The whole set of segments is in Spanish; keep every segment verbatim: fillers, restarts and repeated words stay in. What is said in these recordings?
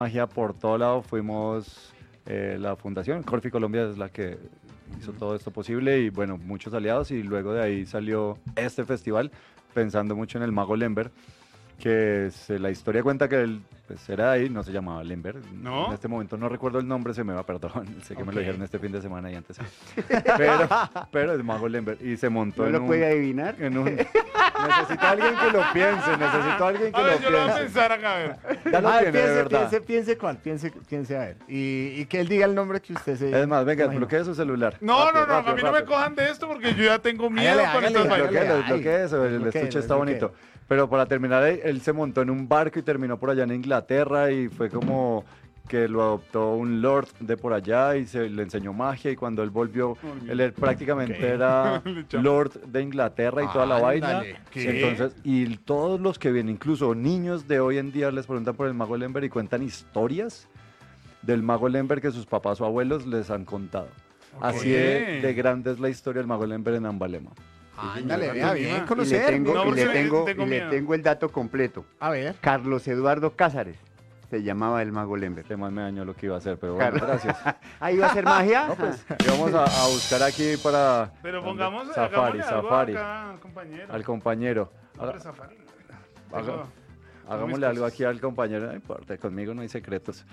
magia por todo lado. Fuimos eh, la fundación, Corfi Colombia es la que hizo todo esto posible y bueno, muchos aliados y luego de ahí salió este festival pensando mucho en el mago Lember, que se, la historia cuenta que él pues, era ahí, no se llamaba Lember, ¿No? en este momento no recuerdo el nombre, se me va, perdón, sé que Ok. me lo dijeron este fin de semana y antes, pero, pero es mago Lember y se montó ¿No en lo un... puede adivinar? en un- necesito a alguien que lo piense, necesito a alguien que A ver, lo yo lo voy a piense. pensar acá, a ver. Ya lo A ver, tiene, de piense, verdad. piense, piense cuál, piense, piense a ver. Y, y que él diga el nombre que usted se... Es más, venga, imagina. bloquee su celular. No, Rápido, no, no, rápido, a mí no me rápido. cojan de esto porque yo ya tengo miedo Hágale, con hágale, estas vainas. hágale. Bloquee, bloquee eso, el Bloquee, estuche está bloquee. bonito. Pero para terminar, él, él se montó en un barco y terminó por allá en Inglaterra y fue como que lo adoptó un lord de por allá y se le enseñó magia y cuando él volvió, él, él prácticamente Ok. era Le echamos. lord de Inglaterra y toda la vaina. Ándale. ¿Qué? Entonces, y todos los que vienen, incluso niños de hoy en día les preguntan por el mago Lember y cuentan historias del mago Lember que sus papás o abuelos les han contado. Así de, de grande es la historia del mago Lember en Ambalema. Ándale, señor. vea, Y bien Y le conocer. tengo, No, y porque le tengo, tengo y le miedo. tengo el dato completo. A ver. Carlos Eduardo Cázares se llamaba el mago Lember. Este man me dañó lo que iba a hacer, pero bueno, Carlos. gracias. Ahí va a ser magia. No, pues, y vamos a, a buscar aquí para... Pero pongamos, Safari, hagámosle algo Safari, acá, compañero. al compañero. No, Haga- pero Safari. haga- Tengo- hagámosle mis algo cosas. aquí al compañero, no importa, conmigo no hay secretos.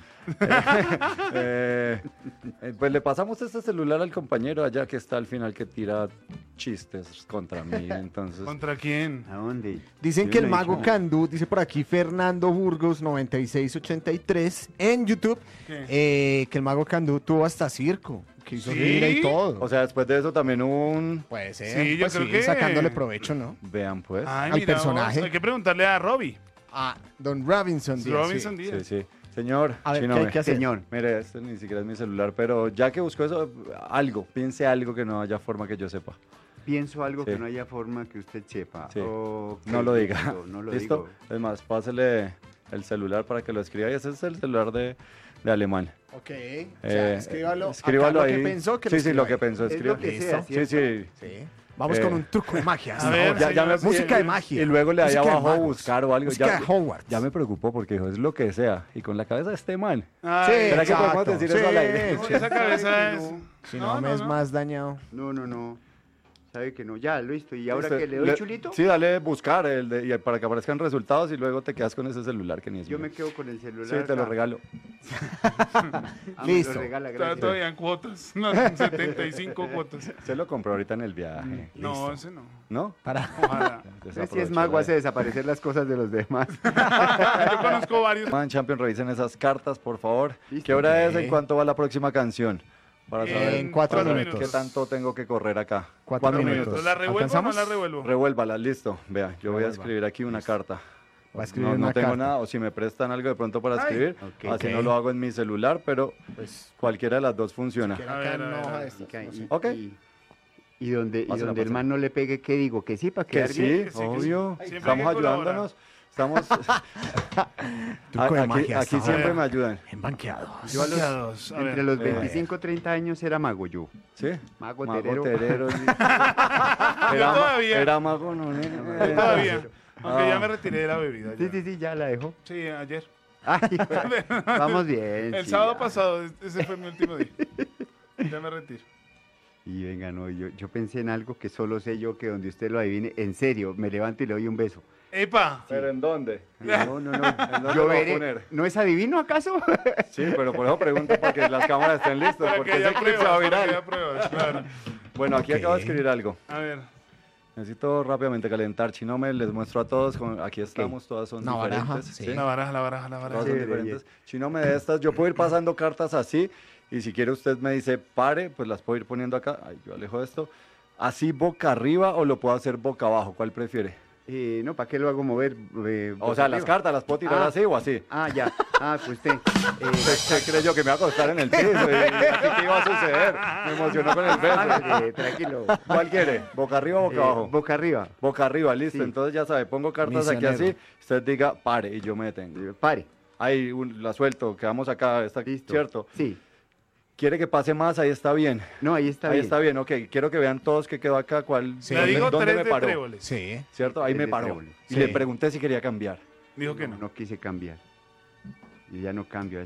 Eh, eh, pues le pasamos este celular al compañero allá que está al final que tira chistes contra mí, entonces... ¿Contra quién? ¿A dónde? Dicen Sí, que el me mago dijo. Candú, dice por aquí Fernando Burgos noventa y seis ochenta y tres en YouTube, ¿Qué? eh, que el mago Candú tuvo hasta circo, que hizo ¿Sí? gira y todo. O sea, después de eso también hubo un... Puede ser, Sí, yo pues creo sí, que- sacándole provecho, ¿no? Vean pues. Ay, al mira vos, personaje. hay que preguntarle a Robbie. Ah, Don Robinson Díaz. Robinson sí. Díaz. Sí, sí. Señor, A ver, Chino, ¿qué hay me- que hacer? Señor. mire, este ni siquiera es mi celular, pero ya que busco eso, algo, piense algo que no haya forma que yo sepa. Pienso algo Sí. que no haya forma que usted sepa. Sí. Ok, No lo diga. listo, No lo ¿Listo? digo. Es más, pásele el celular para que lo escriba y ese es el celular de, de Alemán. Ok, o sea, Eh, escríbalo, escríbalo acá ahí. lo que pensó que sí, lo sí, lo escriba que ahí. pensó, Es escriba. lo que ¿Listo? sea, Sí, sí. Sí. Vamos Eh, con un truco de magia. a hasta ver, ahora. Ya, ya me- señor, música de sí, magia. Y luego le Música ahí de abajo magos. buscar o algo. Música Ya, de Hogwarts. ya me preocupó porque dijo, es lo que sea. Y con la cabeza de este man. Ay, Sí, ¿Será que podemos exacto. decir eso al Sí, aire? no, sí. esa cabeza es... Si no, me es más dañado. No, no, no. Sabe que no. Ya, listo. ¿Y ahora Usted- que le doy chulito? Sí, dale buscar el de- y para que aparezcan resultados y luego te quedas con ese celular que ni es Yo mío. me quedo con el celular. Sí, te lo acá. regalo. Ah, me Listo. lo regala, Está gracias. todavía en cuotas. No, setenta y cinco cuotas. Se lo compró ahorita en el viaje. No, ese no. ¿No? Para. Ojalá. Usted sí es mago, hace desaparecer las cosas de los demás. Yo conozco varios. Man Champion, revisen esas cartas, por favor. Listo. ¿Qué hora es? Ok. ¿En cuánto va la próxima canción? Para saber En cuatro para saber minutos. qué tanto tengo que correr acá. Cuatro Cuatro minutos. minutos. ¿La revuelvo o no ¿Alcanzamos? la revuelvo? Revuélvala, listo. Vea, yo voy a Revuelva. escribir aquí una carta. Va a escribir no, no una tengo carta. nada, o si me prestan algo de pronto para Ay. escribir, Ok. así Ok. no lo hago en mi celular, pero Pues, cualquiera de las dos funciona. quiero A acá ver, en a una ver, hoja a de ver. estas, Y, no sé. Ok. y- y donde, y Pásala, donde el pásala. man no le pegue, ¿qué digo? Que sí, para Que quedar sí, bien. que sí, que sí. obvio. Siempre hay Estamos que colaborar. ayudándonos. Estamos. Truco de aquí magia aquí hasta siempre ahora. me ayudan. En banqueados. Yo a los- Banqueados, a ver. Entre los Eh. veinticinco, treinta años era mago yo. ¿Sí? Mago, Mago terero. terero, sí. Yo Era, ma- todavía. era mago, no, no, Yo no. todavía. Aunque Ah. ya me retiré de la bebida. Sí, ya. sí, sí, ya la dejó. Sí, ayer. Ay, vamos bien. El sí, sábado ya. pasado, ese fue mi último día. Ya me retiro. Y venga, no, yo, yo pensé en algo que solo sé yo, que donde usted lo adivine, en serio, me levanto y le doy un beso. ¡Epa! ¿Pero en dónde? No, no, no. dónde Yo lo va a veré. poner? ¿No es adivino acaso? Sí, pero por eso pregunto para que las cámaras estén listas, Para porque que ese haya clip se va pruebas, para que viral. haya pruebas, claro. Bueno, aquí Ok. acabo de escribir algo. A ver. Necesito rápidamente calentar. Chinome, les muestro a todos. con- Aquí estamos, todas son Una baraja, diferentes. sí. ¿sí? La baraja, la baraja, la Todas baraja. son Chévere, diferentes. Chinome, de estas, yo puedo ir pasando cartas así. Y si quiere usted me dice pare, pues las puedo ir poniendo acá. Ay, yo alejo esto. Así boca arriba o lo puedo hacer boca abajo. ¿Cuál prefiere? Eh, no, ¿para qué lo hago mover? eh, O boca sea, las arriba? cartas las puedo tirar Ah. así o así. Ah, ya. Ah, pues usted. Eh, ¿Qué creyó que me iba a acostar en el piso? ¿Y aquí qué iba a suceder? Me emocionó con el beso. eh, tranquilo. ¿Cuál quiere? ¿Boca arriba o boca Eh, abajo? boca arriba. Boca arriba, listo. Sí. Entonces ya sabe, pongo cartas aquí Misionero. así. Usted diga pare y yo me detengo. Eh, Pare. Ahí un- la suelto, quedamos acá, está Listo. cierto. Sí. ¿Quiere que pase más? Ahí está bien. No, ahí está Ahí bien. está bien, ok. Quiero que vean todos que quedó acá, cuál, Sí. Le dónde, digo dónde tres me de paró. tréboles. Sí. ¿Cierto? Ahí Tres me de paró. tréboles. Y Sí. le pregunté si quería cambiar. Dijo que no. No quise cambiar. Yo ya no cambio.